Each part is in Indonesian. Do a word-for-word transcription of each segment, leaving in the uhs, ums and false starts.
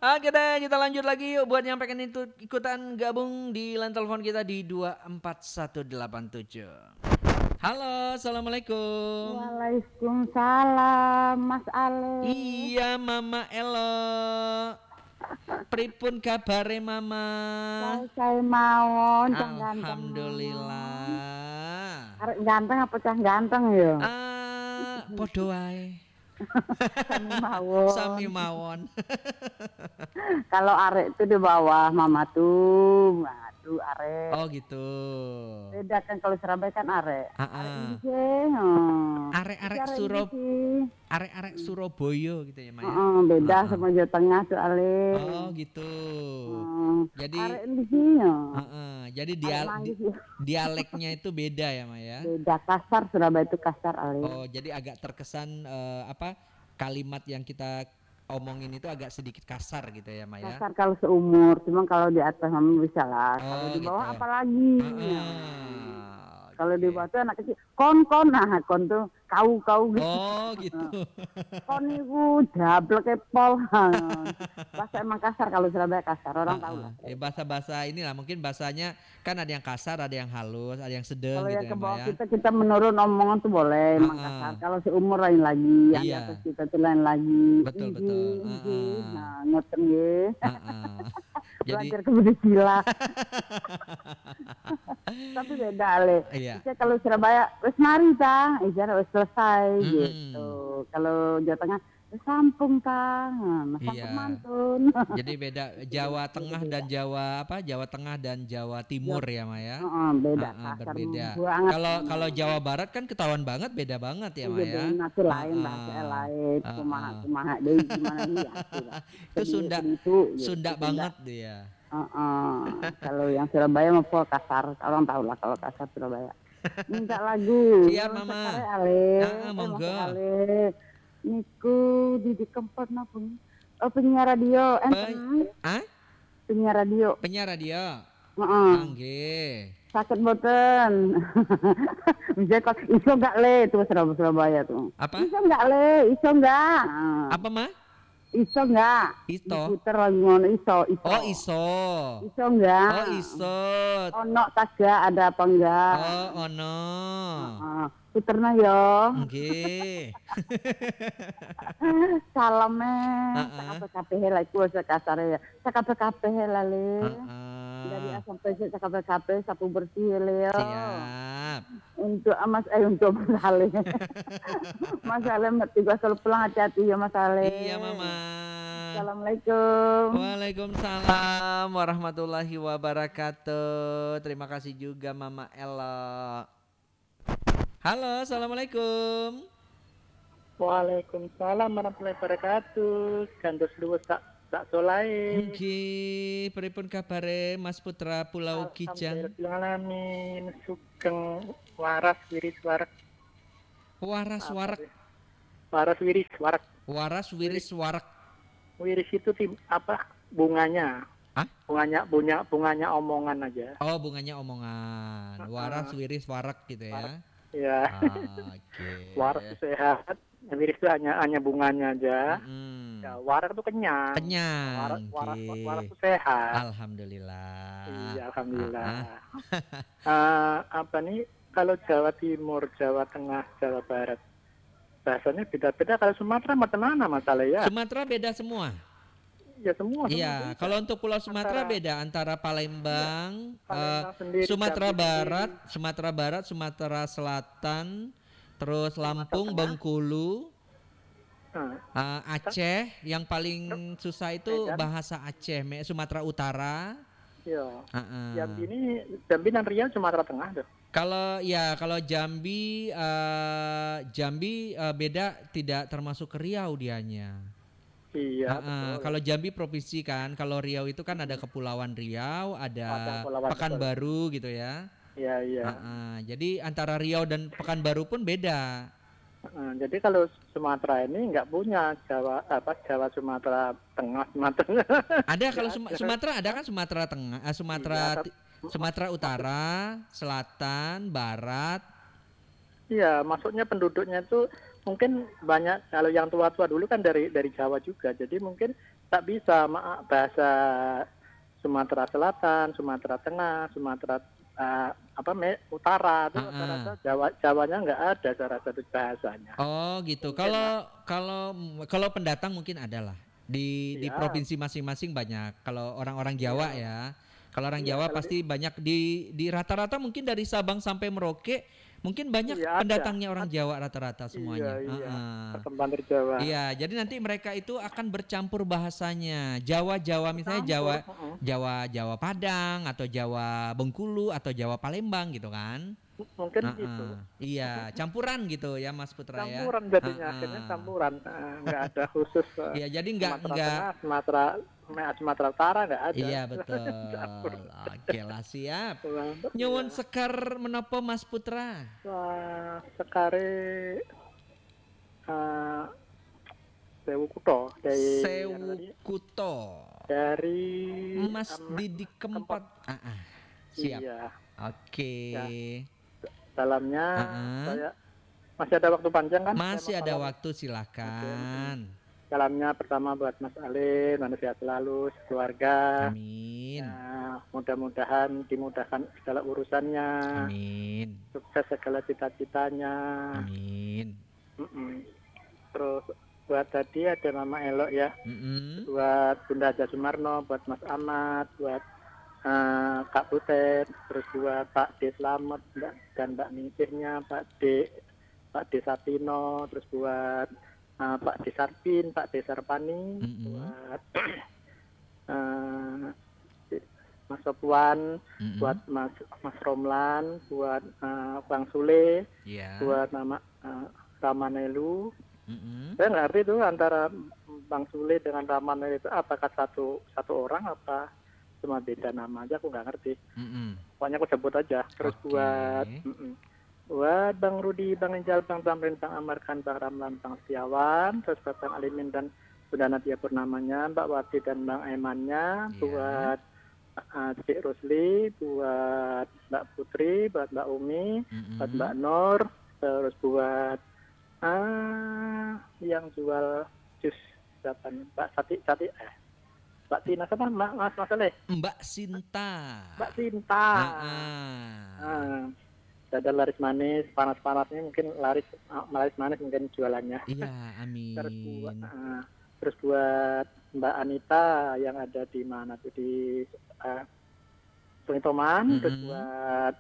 Oke deh, kita lanjut lagi yuk buat yang pengen itu ikutan gabung di line telepon kita di dua empat satu delapan tujuh. Halo, assalamualaikum. Waalaikumsalam, Mas Ale. Iya, Mama Elo. Pripun kabare Mama? Saya mawon, cah ganteng mawon. Alhamdulillah. Arek ganteng apa cah ganteng ya? Ah, podo wae. Sami Sami mawon. mawon. Kalau arek itu di bawah Mama tuh, aduh Oh arek. gitu. Beda kan kalau Surabaya kan arek. Arek Heeh. ini sih, hmm. Iki Arek-arek arek ini Surab sih. arek-arek Surabaya gitu ya, Maya? Heeh, beda Heeh. sama Jawa Tengah tuh Ale. Oh gitu. Hmm. Jadi Arek ini sih, ya. heeh, jadi dia Arek di- manggis ya. dialeknya itu beda ya, Maya? Beda kasar, Surabaya itu kasar Ale. Oh, jadi agak terkesan eh, apa kalimat yang kita omongin itu agak sedikit kasar gitu ya, Maya? Kasar kalau seumur, cuma kalau di atas mama bisa lah. Kalau Oh di gitu. bawah apalagi. Ya. Heeh. Kalau di bawah Oke. tuh anak kecil, kon kon nah kon tuh kau kau gitu. Oh gitu. Kon iku jablek pol. Bahasa emang kasar kalau Surabaya kasar, orang tahu Heeh. lah. Ya bahasa-bahasa inilah mungkin bahasanya kan ada yang kasar, ada yang halus, ada yang sedang Kalau gitu yang ya, ke bawah Maya? kita kita menurun omongan tuh boleh emang Heeh. kasar. Kalau seumur lain lagi, yang di atas Iya, kita tuh lain lagi. betul Inji, betul. inji. Heeh. Nah, ngoten nggih. Heeh. Jadi Belajar kebersilan. Tapi beda le. iya. Bisa kalau Surabaya wis mari ta, ijar wis selesai gitu. Mm-mm. Kalau Jawa Tengah wis sampung ta, nah, sampun Iya. mantun. Jadi beda Jawa Tengah dan Beda. Jawa apa? Jawa Tengah dan Jawa Ya, Timur ya, Maya? heeh, beda Heeh, kasar berbeda. banget. Kalau kalau Jawa Barat kan ketahuan banget beda banget ya, Iya Maya? benar tuh lain bahasa Heeh. lain, kumaha Heeh. kumaha deui gimana nih asli lah. Itu Sedih Sunda sedih itu gitu Sunda Sunda. banget dia. Heeh. Kalau yang Surabaya mah full kasar, orang tahu lah kalau kasar Surabaya. Minta lagu, Siap, nyuwun sekare Mama. ale, Heeh, eh Mas monggo. Ale. Niku di di kempot napa nih? Oh penyiar radio, Pe enten ah? penyiar radio. Penyiar radio. Heeh. Ah, nggih. Sakit boten. Bisa kok iso enggak le tuh Surabaya Surabaya tuh. Apa? Iso enggak le, iso enggak? Nah, Apa, Ma? iso enggak? Isto. Diputer lagi ngono iso, iso. Oh, iso. Iso enggak? Oh, iso. Ono kagak ada apa enggak? Oh, ono. Heeh. Puterna yo. Nggih. Salame Heeh. sakabeh-kabeh lah iku wis kasare ya. Sakabeh-kabeh lah le. Dari Heeh. A sampai Z sakabeh-kabeh sapu bersih le yo. Siap. Untuk Mas eh untuk Mas Ale. Mas Ale mati gua selalu pulang hati-hati ya Mas Ale. Iya, Mama. Assalamualaikum. Waalaikumsalam warahmatullahi wabarakatuh. Terima kasih juga Mama Ella. Halo, assalamualaikum. Waalaikumsalam warahmatullahi wabarakatuh. Gandos luwes sak sak solae. Nggih, pripun kabare Mas Putra Pulau Kijang? Alhamdulillahirabbil sugeng waras wiris warak. Waras Apa warak. sih? Waras wiris warak. Waras wiris warak. Wiris itu tim apa? Bunganya. Hah? Bunganya punya bunganya omongan aja. Oh, bunganya omongan. Waras Uh, wiris warak gitu ya. warak. Ya. Ah, oke. Waras itu sehat. Wiris itu hanya hanya bunganya aja. Mm-mm. Ya, warak itu kenyang. Kenyang. Waras waras Oke. waras itu sehat. Alhamdulillah. Iya, alhamdulillah. Ah, Eh, apa nih kalau Jawa Timur, Jawa Tengah, Jawa Barat bahasanya beda-beda. Kalau Sumatera macam mana masalah ya? Sumatera beda semua. Ya semua semua Iya, beda. kalau untuk Pulau Sumatera Antara beda antara Palembang, iya, eh, Palembang sendiri, Sumatera Jambi Barat, sendiri, Sumatera Barat, Sumatera Selatan, terus Sumatera Lampung, Tengah. Bengkulu, Nah, eh, Aceh. Yang paling susah itu Medan, bahasa Aceh, Me- Sumatera Utara. ya. Heeh. Jambi ini Jambi dan Riau Sumatera Tengah tuh. Kalau ya kalau Jambi, eh, Jambi eh, beda tidak termasuk ke Riau dianya. Iya, Heeh, betul. kalau Jambi provinsi kan, kalau Riau itu kan ada Kepulauan Riau, ada Ada Kepulauan, betul. Pekanbaru gitu ya. Iya, iya. Heeh, jadi antara Riau dan Pekanbaru pun beda. Heeh, jadi kalau Sumatera ini nggak punya Jawa apa Jawa Sumatera Tengah Sumatera. Ada kalau Nggak Suma- ada. Sumatera ada kan Sumatera Tengah, eh, Sumatera Iya, Ti- tapi Sumatera maksud Utara, Selatan, Barat. iya, maksudnya penduduknya itu mungkin banyak kalau yang tua-tua dulu kan dari dari Jawa juga. Jadi mungkin tak bisa ma- bahasa Sumatera Selatan, Sumatera Tengah, Sumatera eh, apa me, Utara itu Ah, ah. rata-rata Jawa Jawanya nggak ada cara satu bahasanya. Oh gitu. Mungkin Kalau kalau kalau pendatang mungkin ada lah. Di di Iya, provinsi masing-masing banyak. Kalau orang-orang Jawa iya, ya. Kalau orang iya Jawa kalau di, pasti banyak di di rata-rata mungkin dari Sabang sampai Merauke mungkin banyak iya ada, pendatangnya orang ada. Jawa rata-rata Iya, semuanya. iya. Heeh. Pertemuan dari Jawa. Iya, jadi nanti mereka itu akan bercampur bahasanya. Jawa Jawa misalnya Campur. Jawa heeh. Jawa Jawa Padang atau Jawa Bengkulu atau Jawa Palembang gitu kan. Mungkin itu. Heeh. Iya, campuran gitu ya Mas Putra ya. Campuran jadinya akhirnya Heeh. campuran. Eh, nggak ada khusus eh, Iya, jadi nggak Sumatera nggak Tengah, Sumatera Me- Sumatera Utara nggak ada. iya Campur. betul. Oke lah siap. Mantap, Nyuwun iya. sekar menapa Mas Putra? Wah, sekare eh Sewu Kuto dari yang Sewu tadi Kuto. dari Mas em, Didi Kempot. Kempot. Ah, ah. Siap. Iya, Oke. ya. Dalamnya Ah, ah. saya masih ada waktu panjang kan? Saya Masih mau ada salam. waktu Oke, mm. silakan. Salamnya pertama buat Mas Alin, manusia selalu, keluarga. Amin. Ya, mudah-mudahan dimudahkan segala urusannya, Amin. sukses segala cita-citanya. Amin. Mm-mm. Terus buat tadi ada Mama Elok ya, Mm-mm. buat Bunda Haja Sumarno, buat Mas Ahmad, buat eh, Kak Butet, terus buat Pak D Slamet Mbak, dan Mbak Ningsihnya, Pak D, Pak D Satino, terus buat eh, Pak D Sarpin, Pak D Sarpani, Mm-mm. buat eh, Mas Sopwan, buat Mm-mm. Mas Mas Romlan, buat eh, Bang Sule, Ya. buat nama eh, Ramanelu. Mm-mm. Saya nggak ngerti tuh antara Bang Sule dengan Ramanelu itu apakah satu satu orang apa cuma beda nama aja, aku nggak ngerti. Mm-mm. Pokoknya aku sebut aja. Terus Oke. buat mm-mm. buat Bang Rudi, Bang Injal, Bang Tamrin, Bang Amarkan, Bang Ramlan, Bang Setiawan, terus buat Bang Alimin dan Bunda Nadia Purnamanya, Mbak Wati dan Bang Emannya, Iya. buat uh, Cik Rusli, buat Mbak Putri, buat Mbak Umi, buat Mm-mm. Mbak Nur, terus buat ah yang jual jus siapa nih? Mbak Sati Sati eh Mbak Tina siapa Mbak Mas Mas Saleh? Mbak Sinta. Mbak Sinta. Ah-ah. Ah, ada laris manis, panas-panasnya mungkin laris ah, laris manis mungkin jualannya. Iya, Terus buat amin. ah, terus buat Mbak Anita yang ada di mana tuh di uh, Sungai Toman, terus Mm-mm. buat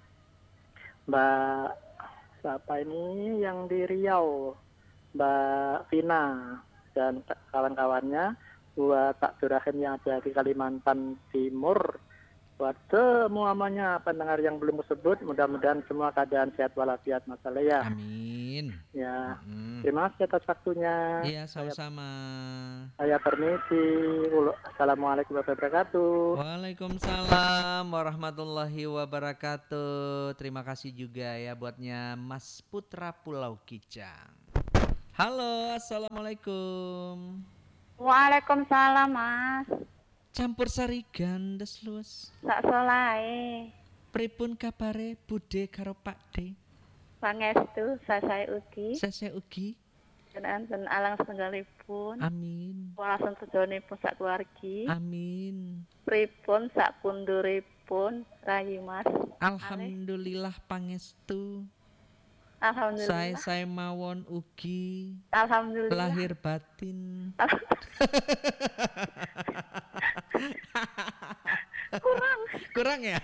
Mbak siapa ini yang di Riau, Mbak Vina dan kawan-kawannya, buat Pak Durahim yang ada di Kalimantan Timur, buat semuanya pendengar yang belum tersebut, mudah-mudahan semua keadaan sehat walafiat masalah ya. Amin. Ya, Mm-mm. terima kasih atas waktunya. Iya, Saya sama-sama. saya permisi. Assalamualaikum warahmatullahi wabarakatuh. Waalaikumsalam warahmatullahi wabarakatuh. Terima kasih juga ya buatnya Mas Putra Pulau Kicang. Halo, assalamualaikum. Waalaikumsalam Mas. Campur sari gandes luas. Sak solae. Pripun kabare Bude karo Pakde? Pangestu sasai ugi. Sese ugi. Jenengan alang setunggalipun. Amin. Walaupun tujuanipun sak keluargi. Amin. Pripun sak punduripun Rayi Mas. Alhamdulillah pangestu. Saya Alhamdulillah. saya mawon ugi. Alhamdulillah. Lahir batin. kurang Kurang ya?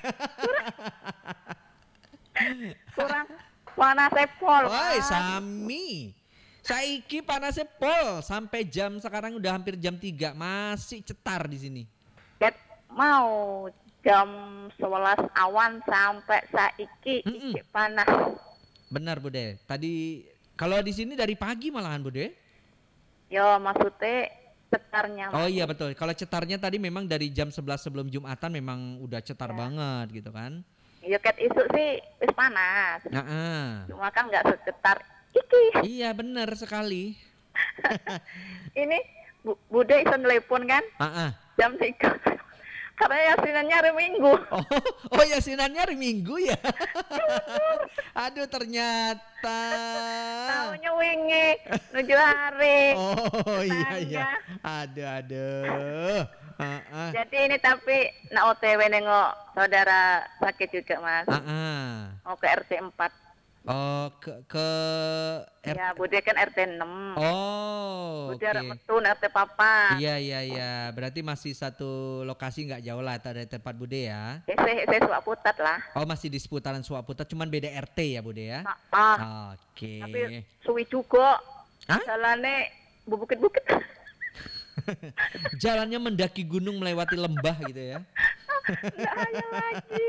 kurang panase pol. Woi, Mas. sami. Saiki panasnya pol sampai jam sekarang udah hampir jam tiga masih cetar di sini. Ket mau jam sebelas awan sampai saiki Mm-mm. iki panas. Benar Bude. Tadi kalau di sini dari pagi malahan Bude. Yo maksudnya cetarnya. Oh iya betul. Kalau cetarnya tadi memang dari jam sebelas sebelum Jumatan memang udah cetar Ya. banget gitu kan. Yo ket isu sih wis panas. Nah, ah. Cuma kan nggak seketar iki. Iya benar sekali. Ini Bu, Bude iso nelpon kan Ah, ah. jam tiga Karena yasinannya hari Minggu. Oh, oh yasinannya hari Minggu ya. Aduh ternyata. Tahunya wingi nuju hari. Oh iya iya. Tetangga. Aduh aduh. Ah, ah. Jadi ini tapi nak O T W nengok saudara sakit juga Mas. Ah, ah. Mau ke R T empat. Oh ke ke R- Ya, Bude kan R T enam. Oh, Bude oke. arek metun R T papat. Iya iya iya. Berarti masih satu lokasi nggak jauh lah dari tempat Bude ya. Ya, saya saya suka putat lah. Oh masih di seputaran Suaputat, cuman beda R T ya Bude ya. Ah, ah. Oke. Tapi suwi juga. Hah? Jalannya bukit-bukit. Jalannya mendaki gunung melewati lembah gitu ya. Enggak hanya lagi.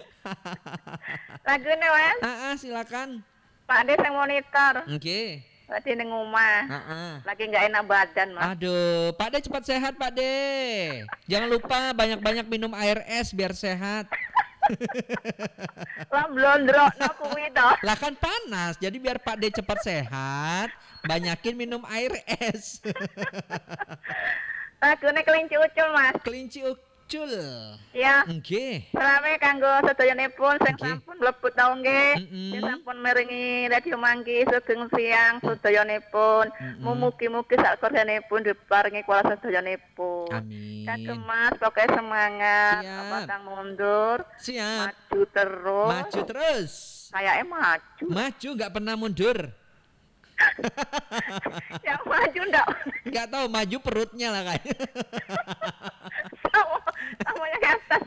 Lagunya Mas, Ah, ah, silakan. Pak Des yang monitor. Oke. Berarti di rumah. Ah, ah. Lagi nggak enak badan Mas. Aduh, Pak De cepat sehat Pak De. Jangan lupa banyak-banyak minum air es biar sehat. Lah blondro no kuwi toh. Lah kan panas, jadi biar Pak De cepat sehat, banyakin minum air es. Lagune kelinci ucul Mas. Kelinci ucul. Ya. Oke. Selame kanggo sedayanipun sing Oke. sampun mlebu tau nggih. Mm-mm. Sing sampun miringi radio mangki sugeng siang sedayanipun. Mm-mm. Mugi-mugi sak kordanipun diparingi kuasa sedayanipun. Amin. Kagem Mas, pokoknya semangat, Siap. pantang mundur, Siap. maju terus. Maju terus. Kayaknya maju. Maju nggak pernah mundur. Yang maju ndak Nggak tahu maju perutnya lah kayak. sama samanya ke atas.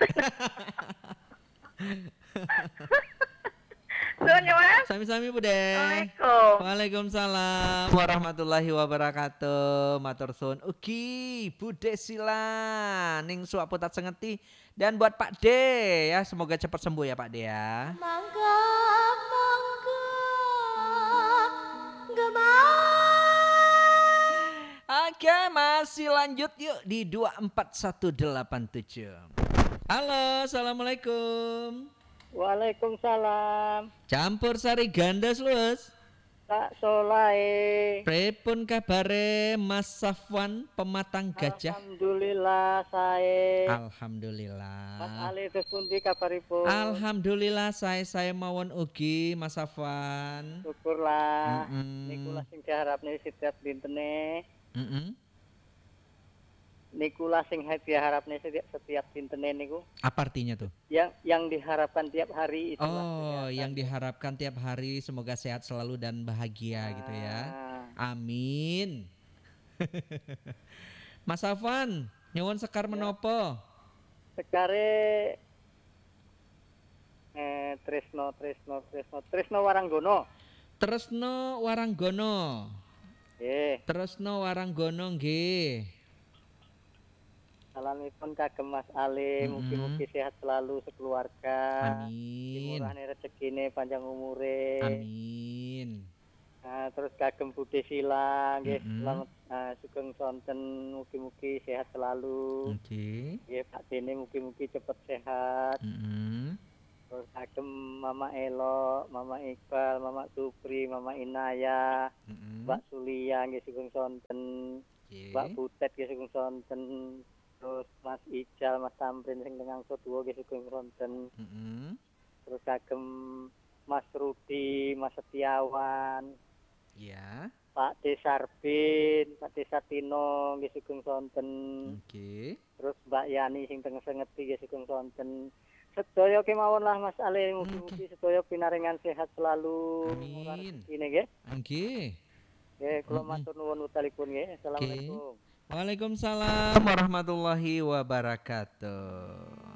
Suun ya Mas. Sami-sami Bude. Assalamualaikum. Waalaikumsalam warahmatullahi wabarakatuh. Matur suwun ugi Bude Sila ning Suaputat Sengeti dan buat Pak D ya, semoga cepat sembuh ya Pak D ya. Mangga, mangga, gema. Oke, masih lanjut yuk di dua empat satu delapan tujuh. Halo, assalamualaikum. Waalaikumsalam. Campur sari ganda luas. Kak Solai. Prepun kabare Mas Safwan pematang gajah. Alhamdulillah saya. Mas Alhamdulillah. Ali terus pundi kabaripun? Alhamdulillah saya saya mawon ugi Mas Safwan. Syukurlah. Mm-mm. Niku lah sing diharapne setiap dintene. Mm-mm. Niku lah sing diharapne setiap setiap dintene niku. Apa artinya tuh? Yang yang diharapkan tiap hari itu. Oh, yang diharapkan tiap hari semoga sehat selalu dan bahagia gitu ya. Amin. Mas Safwan, nyuwun sekar menopo? Sekare eh Tresno Tresno Tresno Tresno Waranggono. Tresno Waranggono. Nggih, Tresno Waranggono nggih. salamipun kagem Mas Ali, Mm-mm. mugi-mugi sehat selalu sekeluarga. Amin. Dimurahne rezekine, panjang umure. Amin. Nah, terus kagem Bude Sila, nggih, Mm-mm. selamat uh, sugeng sonten, mugi-mugi sehat selalu. Oke. Nggih, Pak Dene mugi-mugi cepet sehat. Mm-mm. Terus kagem Mama Elo, Mama Iqbal, Mama Supri, Mama Inaya, Mm-mm. Mbak Sulia, nggih sugeng sonten. Oke. Mbak Butet nggih sugeng sonten. Terus Mas Ijal, Mas Tamrin sing tengah Soduo nggih sugeng sonten. Mm-mm. Terus kagem Mas Rudi, Mas Setiawan, Ya. Pak Desarbin, Pak Desatino nggih sugeng sonten. Oke. Terus Mbak Yani sing tengah sengeti nggih sugeng sonten. Sedaya kemawon lah Mas Ali, mugi-mugi sedaya pinaringan sehat selalu. Murah Amin. rezekine nggih. Oke. Nggih, kula Mm-mm. matur nuwun utalipun nggih. Assalamualaikum. Waalaikumsalam warahmatullahi wabarakatuh.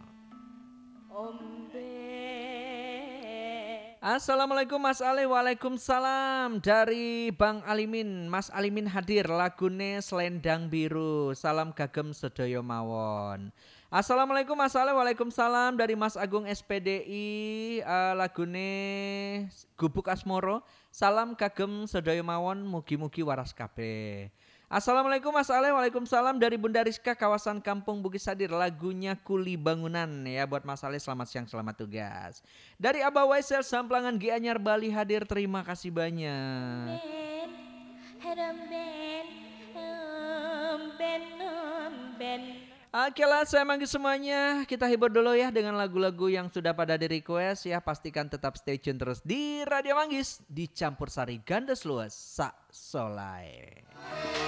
Ombe. Assalamualaikum Mas Ali. Waalaikumsalam. Dari Bang Alimin. Mas Alimin hadir lagune Selendang Biru. Salam kagem sedaya mawon. Assalamualaikum Mas Ali. Waalaikumsalam. Dari Mas Agung S P D I uh, lagune Gubuk Asmoro. Salam kagem sedaya mawon, mugi-mugi waras kabeh. Assalamualaikum Mas Ale, waalaikumsalam dari Bunda Rizka kawasan Kampung Bugis Sadir, lagunya Kuli Bangunan ya buat Mas Ale, selamat siang, selamat tugas. Dari Abah Waisel Samplangan Gianyar Bali hadir, terima kasih banyak. Ben, hedam ben, em, ben, em, ben. Oke lah, saya manggil semuanya. Kita hibur dulu ya dengan lagu-lagu yang sudah pada di request ya. Pastikan tetap stay tune terus di Radio Manggis di Campur Sari Gandes Luas Sak Solai.